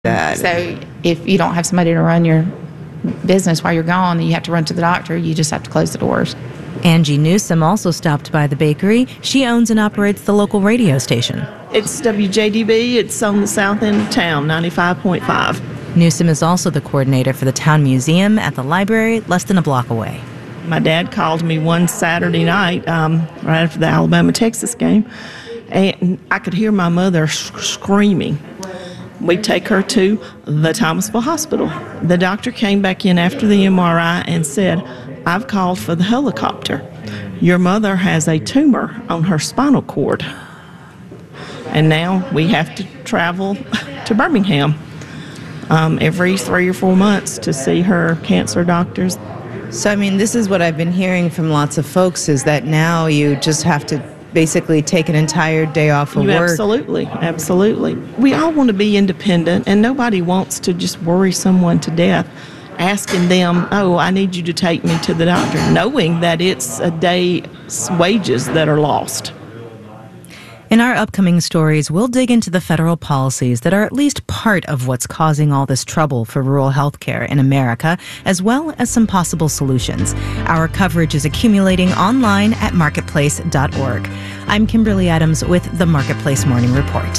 So if you don't have somebody to run your business while you're gone and you have to run to the doctor, you just have to close the doors. Angie Newsom also stopped by the bakery. She owns and operates the local radio station. It's WJDB. It's on the south end of town, 95.5. Newsom is also the coordinator for the town museum at the library less than a block away. My dad called me one Saturday night right after the Alabama-Texas game, and I could hear my mother screaming. We take her to the Thomasville Hospital. The doctor came back in after the MRI and said, "I've called for the helicopter. Your mother has a tumor on her spinal cord." And now we have to travel to Birmingham every 3 or 4 months to see her cancer doctors. So, I mean, this is what I've been hearing from lots of folks, is that now you just have to basically take an entire day off of work. Absolutely. We all want to be independent, and nobody wants to just worry someone to death, asking them, "Oh, I need you to take me to the doctor," knowing that it's a day's wages that are lost. In our upcoming stories, we'll dig into the federal policies that are at least part of what's causing all this trouble for rural health care in America, as well as some possible solutions. Our coverage is accumulating online at marketplace.org. I'm Kimberly Adams with the Marketplace Morning Report.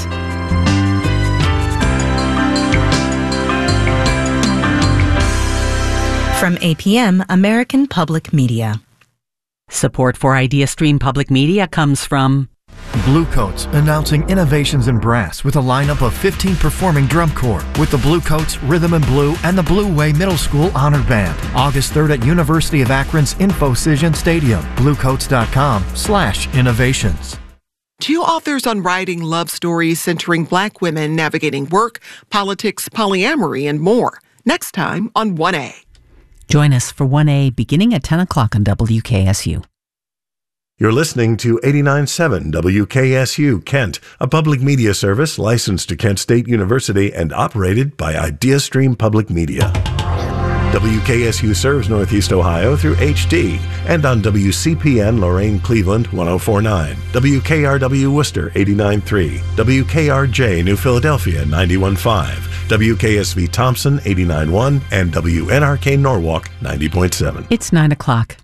From APM, American Public Media. Support for IdeaStream Public Media comes from Blue Coats, announcing innovations in brass with a lineup of 15 performing drum corps with the Blue Coats, Rhythm and Blue, and the Blue Way Middle School Honor Band. August 3rd at University of Akron's InfoCision Stadium. BlueCoats.com/innovations. 2 authors on writing love stories centering Black women navigating work, politics, polyamory, and more. Next time on 1A. Join us for 1A beginning at 10 o'clock on WKSU. You're listening to 89.7 WKSU Kent, a public media service licensed to Kent State University and operated by IdeaStream Public Media. WKSU serves Northeast Ohio through HD and on WCPN Lorain Cleveland 104.9, WKRW Worcester 89.3, WKRJ New Philadelphia 91.5, WKSV Thompson 89.1, and WNRK Norwalk 90.7. It's 9 o'clock.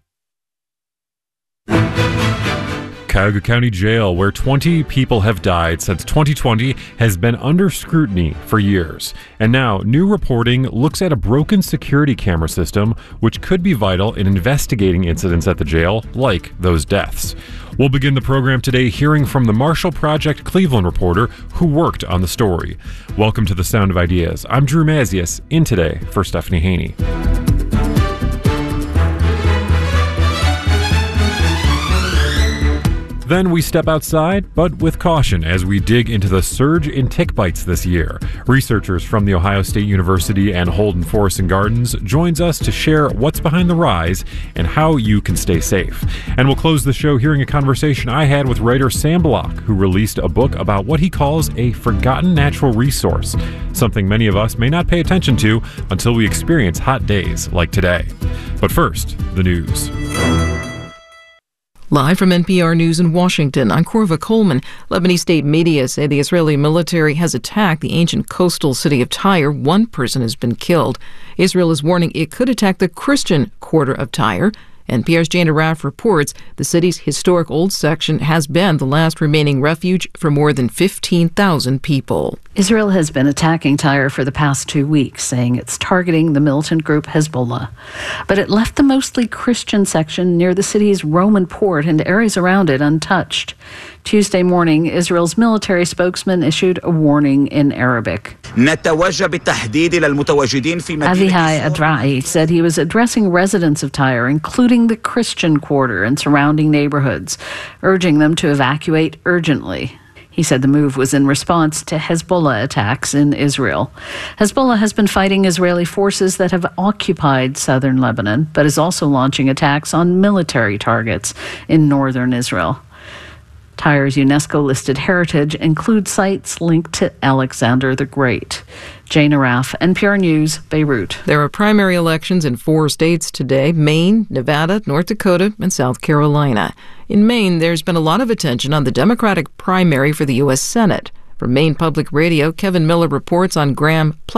Cuyahoga County Jail, where 20 people have died since 2020, has been under scrutiny for years. And now, new reporting looks at a broken security camera system, which could be vital in investigating incidents at the jail, like those deaths. We'll begin the program today hearing from the Marshall Project Cleveland reporter who worked on the story. Welcome to the Sound of Ideas. I'm Drew Mazius, in today for Stephanie Haney. Then we step outside, but with caution as we dig into the surge in tick bites this year. Researchers from The Ohio State University and Holden Forest and Gardens joins us to share what's behind the rise and how you can stay safe. And we'll close the show hearing a conversation I had with writer Sam Block, who released a book about what he calls a forgotten natural resource, something many of us may not pay attention to until we experience hot days like today. But first, the news. Live from NPR News in Washington, I'm Corva Coleman. Lebanese state media say the Israeli military has attacked the ancient coastal city of Tyre. 1 person has been killed. Israel is warning it could attack the Christian quarter of Tyre. NPR's Jana Raff reports the city's historic old section has been the last remaining refuge for more than 15,000 people. Israel has been attacking Tyre for the past 2 weeks, saying it's targeting the militant group Hezbollah. But it left the mostly Christian section near the city's Roman port and areas around it untouched. Tuesday morning, Israel's military spokesman issued a warning in Arabic. Avihai Adra'i said he was addressing residents of Tyre, including the Christian quarter and surrounding neighborhoods, urging them to evacuate urgently. He said the move was in response to Hezbollah attacks in Israel. Hezbollah has been fighting Israeli forces that have occupied southern Lebanon, but is also launching attacks on military targets in northern Israel. Tyre's UNESCO-listed heritage includes sites linked to Alexander the Great. Jana Raff, NPR News, Beirut. There are primary elections in 4 states today: Maine, Nevada, North Dakota, and South Carolina. In Maine, there's been a lot of attention on the Democratic primary for the U.S. Senate. From Maine Public Radio, Kevin Miller reports on Graham